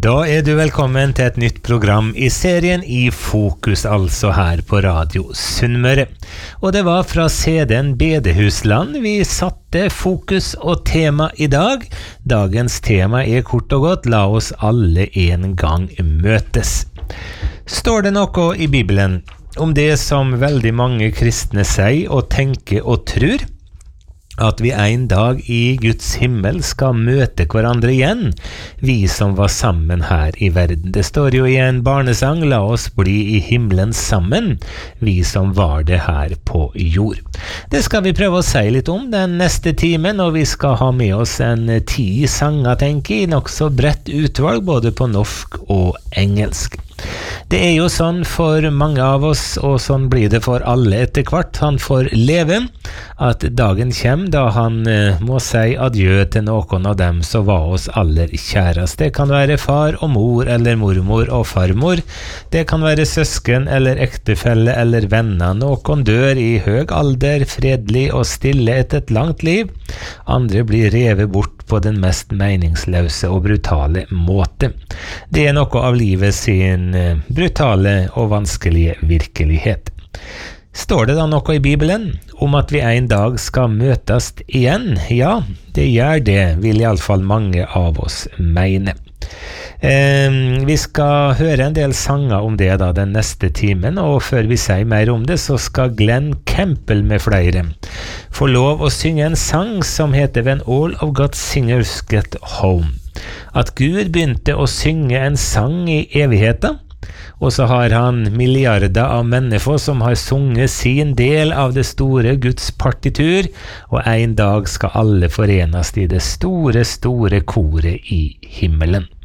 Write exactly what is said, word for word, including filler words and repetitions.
Da er du velkommen til et nytt program i serien I Fokus, altså her på Radio Sunnmøre. Og det var fra C D-en Bedehusland vi satte fokus og tema i dag. Dagens tema er kort og godt, la oss alle en gang møtes. Står det noe i Bibelen om det som veldig mange kristne sier og tenker og tror? At vi en dag i Guds himmel skal møte hverandre igjen, vi som var sammen her i verden. Det står jo i en barnesang, la oss bli i himmelen sammen, vi som var det her på jord. Det skal vi prøve å si litt om den neste timen, og vi skal ha med oss en ti sanger, tenker jeg, nok så bredt utvalg, både på norsk og engelsk. Det er jo sånn for mange av oss, og sånn blir det for alle etter hvert han får leve, at dagen kommer da han eh, må si adjø til noen av dem som var oss aller kjærest. Det kan være far og mor, eller mormor og farmor. Det kan være søsken eller ektefelle eller venner. Noen dør i høg alder, fredelig og stille etter et langt liv. Andre blir revet bort på den mest meningsløse og brutale måte. Det er noe av livet sin brutale og vanskelige virkelighet. Står det da noe i Bibelen om at vi en dag skal møtes igjen? Ja, det gjør det, vil i alle fall mange av oss mene. Eh, vi skal høre en del sanger om det da den neste timen, og før vi sier mer om det, så skal Glenn Campbell med flere få lov å synge en sang som heter When All of God's Singers Get Home. At Gud begynte å synge en sang i evigheten, og så har han milliarder av mennesker som har sunget sin del av det store Guds partitur, og en dag skal alle forenes i det store, store koret i himmelen.